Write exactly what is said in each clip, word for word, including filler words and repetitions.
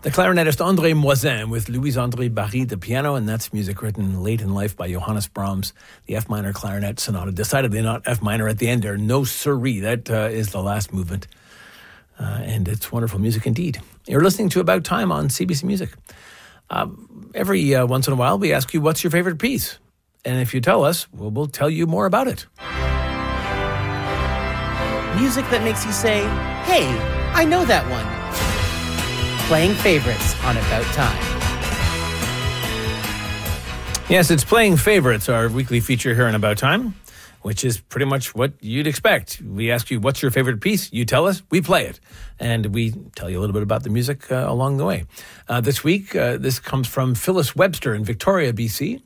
The clarinetist André Moisin with Louis-André Barry, the piano, and that's music written late in life by Johannes Brahms, the F minor clarinet sonata. Decidedly not F minor at the end there. No siree. That uh, is the last movement. Uh, and it's wonderful music indeed. You're listening to About Time on C B C Music. Uh, every uh, once in a while, we ask you, what's your favorite piece? And if you tell us, we'll, we'll tell you more about it. Music that makes you say, hey, I know that one. Playing favorites on About Time. Yes, it's Playing Favorites, our weekly feature here on About Time, which is pretty much what you'd expect. We ask you, what's your favorite piece? You tell us, we play it. And we tell you a little bit about the music uh, along the way. Uh, this week, uh, this comes from Phyllis Webster in Victoria, B C,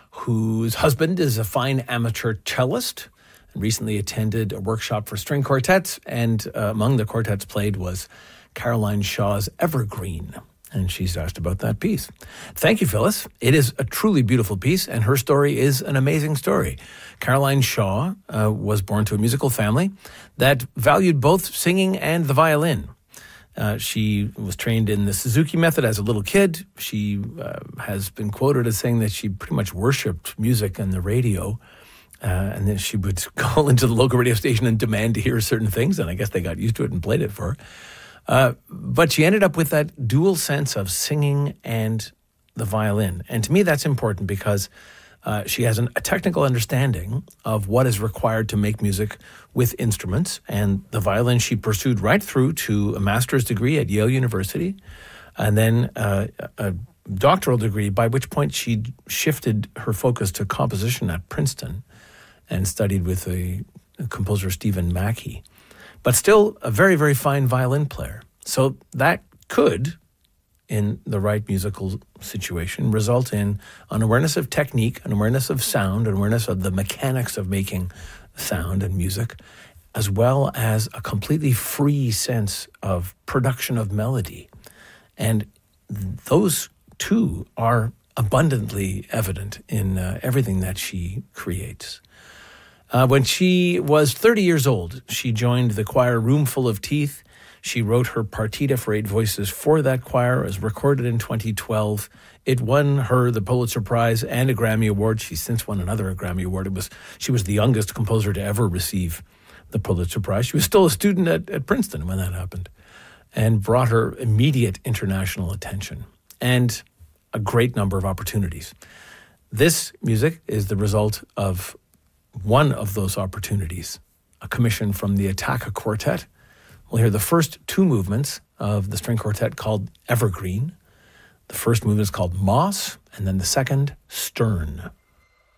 whose husband is a fine amateur cellist and recently attended a workshop for string quartets. And uh, among the quartets played was Caroline Shaw's Evergreen. And she's asked about that piece. Thank you, Phyllis. It is a truly beautiful piece, and her story is an amazing story. Caroline Shaw uh, was born to a musical family that valued both singing and the violin. Uh, she was trained in the Suzuki method as a little kid. She uh, has been quoted as saying that she pretty much worshipped music and the radio. Uh, and then she would call into the local radio station and demand to hear certain things. And I guess they got used to it and played it for her. Uh, but she ended up with that dual sense of singing and the violin. And to me, that's important because uh, she has an, a technical understanding of what is required to make music with instruments. And the violin she pursued right through to a master's degree at Yale University, and then uh, a doctoral degree, by which point she shifted her focus to composition at Princeton and studied with a, a composer, Stephen Mackey. But still a very, very fine violin player. So that could, in the right musical situation, result in an awareness of technique, an awareness of sound, an awareness of the mechanics of making sound and music, as well as a completely free sense of production of melody. And those two are abundantly evident in uh, everything that she creates. Uh, when she was thirty years old, she joined the choir Roomful of Teeth. She wrote her partita for eight voices for that choir. It was recorded in twenty twelve. It won her the Pulitzer Prize and a Grammy Award. She's since won another Grammy Award. It was she was the youngest composer to ever receive the Pulitzer Prize. She was still a student at, at Princeton when that happened, and brought her immediate international attention and a great number of opportunities. This music is the result of one of those opportunities, a commission from the Attacca Quartet. We'll hear the first two movements of the string quartet called Evergreen. The first movement is called Moss, and then the second, Stern.